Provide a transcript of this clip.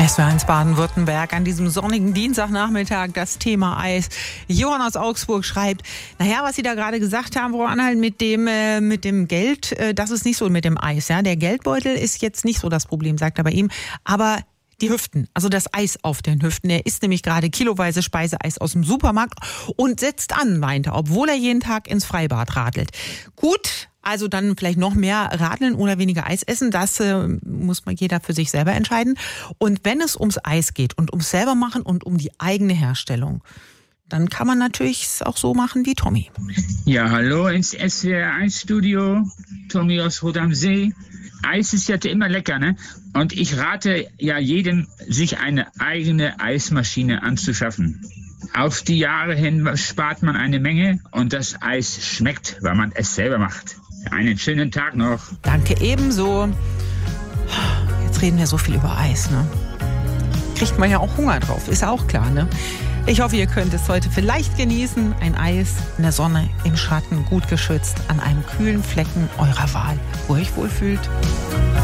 SWR1 Baden-Württemberg an diesem sonnigen Dienstagnachmittag, das Thema Eis. Johann aus Augsburg schreibt, naja, was Sie da gerade gesagt haben, Frau Anhalt, mit dem Geld, das ist nicht so mit dem Eis. Ja? Der Geldbeutel ist jetzt nicht so das Problem, sagt er bei ihm, aber die Hüften, also das Eis auf den Hüften. Er isst nämlich gerade kiloweise Speiseeis aus dem Supermarkt und setzt an, meint er, obwohl er jeden Tag ins Freibad radelt. Gut, also dann vielleicht noch mehr radeln oder weniger Eis essen, das muss man jeder für sich selber entscheiden. Und wenn es ums Eis geht und ums selber machen und um die eigene Herstellung, dann kann man natürlich es auch so machen wie Tommy. Ja, hallo ins SWR1-Studio, Tommy aus Rot am See. Eis ist ja immer lecker, ne? Und ich rate ja jedem, sich eine eigene Eismaschine anzuschaffen. Auf die Jahre hin spart man eine Menge und das Eis schmeckt, weil man es selber macht. Einen schönen Tag noch. Danke ebenso. Jetzt reden wir so viel über Eis, ne? Kriegt man ja auch Hunger drauf, ist ja auch klar, ne? Ich hoffe, ihr könnt es heute vielleicht genießen. Ein Eis in der Sonne, im Schatten, gut geschützt, an einem kühlen Flecken eurer Wahl, wo ihr euch wohlfühlt.